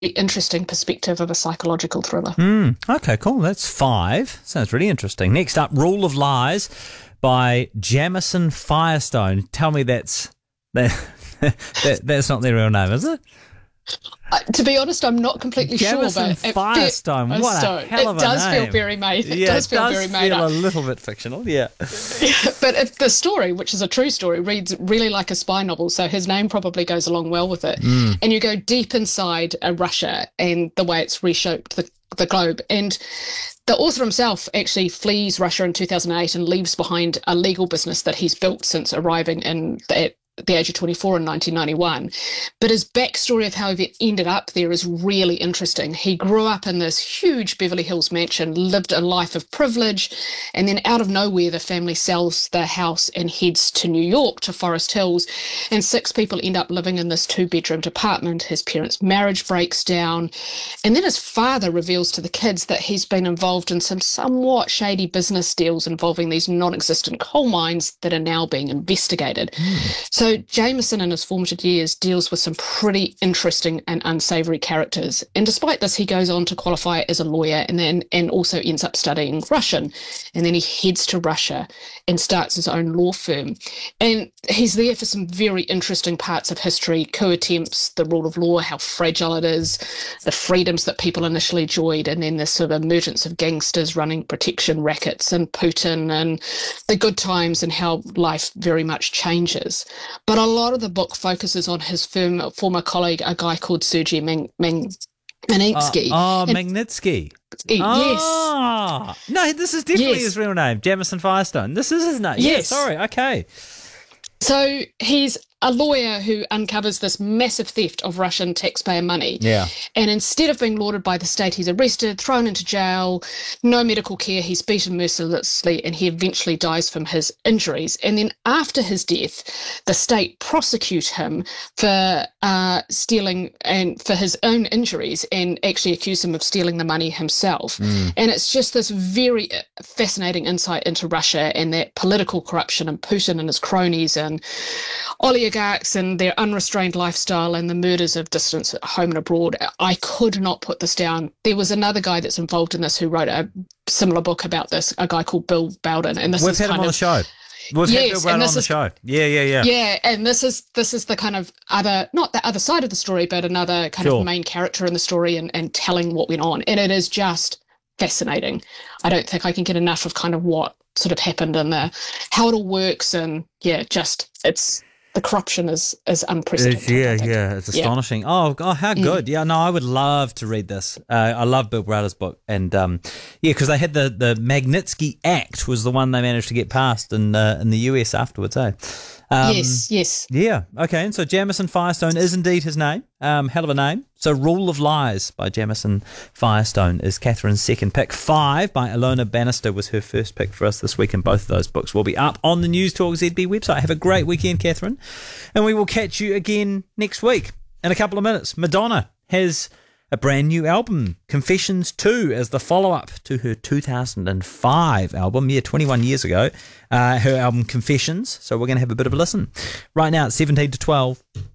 interesting perspective of a psychological thriller. Okay, cool. That's 5. Sounds really interesting. Next up, Rule of Lies by Jamison Firestone. Tell me that's not their real name, is it? To be honest, I'm not completely Jamison sure. Firestone. What a hell of a name. It does feel very made. It does feel a little bit fictional, yeah. But if the story, which is a true story, reads really like a spy novel, so his name probably goes along well with it. And you go deep inside Russia and the way it's reshaped the globe. And the author himself actually flees Russia in 2008 and leaves behind a legal business that he's built since arriving at the age of 24 in 1991. But his backstory of how he ended up there is really interesting. He grew up in this huge Beverly Hills mansion, lived a life of privilege, and then out of nowhere the family sells the house and heads to New York, to Forest Hills, and 6 people end up living in this 2-bedroom apartment. His parents' marriage breaks down, and then his father reveals to the kids that he's been involved in some somewhat shady business deals involving these non-existent coal mines that are now being investigated. So Jamison in his formative years deals with some pretty interesting and unsavoury characters. And despite this, he goes on to qualify as a lawyer and also ends up studying Russian. And then he heads to Russia and starts his own law firm. And he's there for some very interesting parts of history, coup attempts, the rule of law, how fragile it is, the freedoms that people initially enjoyed, and then the sort of emergence of gangsters running protection rackets and Putin and the good times and how life very much changes. But a lot of the book focuses on his former colleague, a guy called Sergei Magnitsky. Magnitsky. Yes. No, this is definitely his real name, Jamison Firestone. This is his name. Yes. Yeah, sorry, okay. So he's a lawyer who uncovers this massive theft of Russian taxpayer money. Yeah. And instead of being lauded by the state, he's arrested, thrown into jail, no medical care, he's beaten mercilessly, and he eventually dies from his injuries. And then after his death, the state prosecute him for stealing and for his own injuries and actually accuse him of stealing the money himself. And it's just this very fascinating insight into Russia and that political corruption and Putin and his cronies and oligarchs and their unrestrained lifestyle and the murders of dissidents at home and abroad. I could not put this down. There was another guy that's involved in this who wrote a similar book about this, a guy called Bill Bowden. And this We've had him on the show. We've had Bill Bowden on the show. Yeah. Yeah, and this is the kind of other, not the other side of the story, but another kind of main character in the story and telling what went on. And it is just fascinating. I don't think I can get enough of kind of what sort of happened and how it all works. And the corruption is unprecedented. It's astonishing. Oh, how good. Yeah, no, I would love to read this. I love Bill Browder's book. And, because they had the Magnitsky Act was the one they managed to get passed in the US afterwards, eh? Yes. Yeah, okay. And so Jamison Firestone is indeed his name. Hell of a name. So Rule of Lies by Jamison Firestone is Catherine's second pick. 5 by Ilona Bannister was her first pick for us this week, and both of those books will be up on the News Talk ZB website. Have a great weekend, Catherine, and we will catch you again next week. In a couple of minutes, Madonna has a brand new album, Confessions 2, as the follow-up to her 2005 album, 21 years ago, her album Confessions. So we're going to have a bit of a listen. Right now it's 17 to 12.